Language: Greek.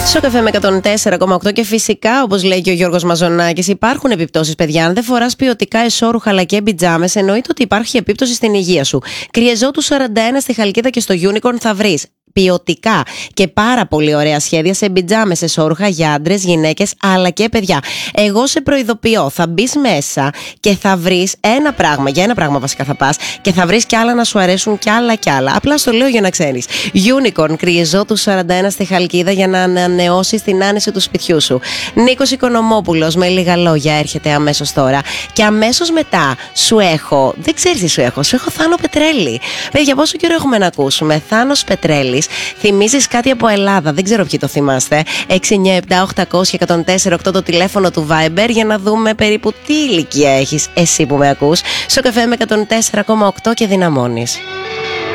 Στο καφέ με 104,8 και φυσικά, όπως λέει και ο Γιώργος Μαζονάκης, υπάρχουν επιπτώσεις, παιδιά. Αν δεν φοράς ποιοτικά εσώρουχα αλλά και πιτζάμες, εννοείται ότι υπάρχει επίπτωση στην υγεία σου. Κρυεζό του 41 στη Χαλκίδα και στο Unicorn θα βρεις ποιοτικά και πάρα πολύ ωραία σχέδια σε πιτζάμες, εσώρουχα για άντρες, γυναίκες αλλά και παιδιά. Εγώ σε προειδοποιώ, θα μπεις μέσα και θα βρεις ένα πράγμα, για ένα πράγμα βασικά θα πας και θα βρεις κι άλλα να σου αρέσουν κι άλλα κι άλλα. Απλά στο λέω για να ξέρεις. Unicorn, Κρυεζό του 41 στη Χαλκίδα για να ανανεώσεις την άνεση του σπιτιού σου. Νίκος Οικονομόπουλος με λίγα λόγια έρχεται αμέσως τώρα. Και αμέσως μετά σου έχω, δεν ξέρεις τι σου έχω Θάνο Πετρέλη. Παιδιά, πόσο καιρό έχουμε να ακούσουμε. Θάνος Πετρέλης. Θυμίζεις κάτι από Ελλάδα, δεν ξέρω ποιοι το θυμάστε. 697-800-1048 το τηλέφωνο του Viber για να δούμε περίπου τι ηλικία έχεις εσύ που με ακούς. Στο καφέ με 104,8 και δυναμώνεις.